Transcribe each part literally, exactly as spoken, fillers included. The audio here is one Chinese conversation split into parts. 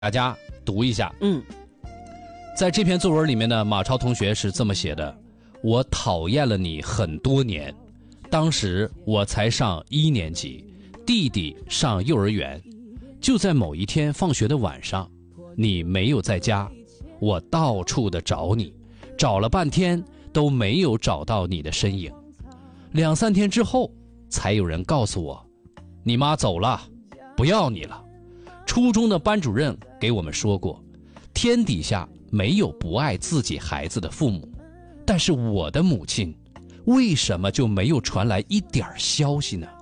大家读一下。 嗯， 在这篇作文里面呢，马超同学是这么写的：我讨厌了你很多年，当时我才上一年级，弟弟上幼儿园。就在某一天放学的晚上，你没有在家，我到处的找你，找了半天都没有找到你的身影。两三天之后，才有人告诉我，你妈走了，不要你了。初中的班主任给我们说过，天底下没有不爱自己孩子的父母，但是我的母亲为什么就没有传来一点消息呢？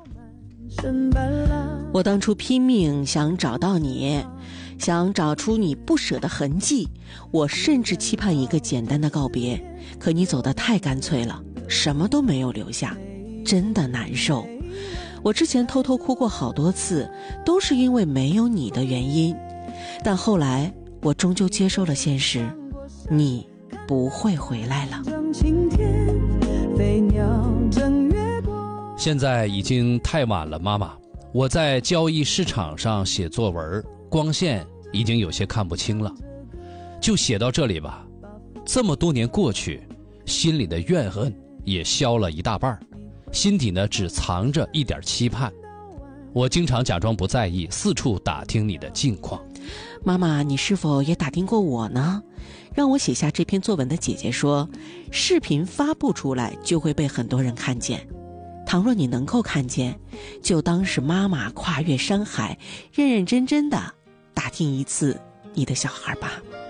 我当初拼命想找到你，想找出你不舍的痕迹，我甚至期盼一个简单的告别，可你走得太干脆了，什么都没有留下，真的难受。我之前偷偷哭过好多次，都是因为没有你的原因，但后来我终究接受了现实，你不会回来了。 现在已经太晚了，妈妈，我在交易市场上写作文，光线已经有些看不清了，就写到这里吧。这么多年过去，心里的怨恨也消了一大半，心底呢只藏着一点期盼。我经常假装不在意，四处打听你的近况。 妈妈，你是否也打听过我呢？让我写下这篇作文的姐姐说，视频发布出来就会被很多人看见，倘若你能够看见，就当是妈妈跨越山海，认认真真的打听一次你的小孩吧。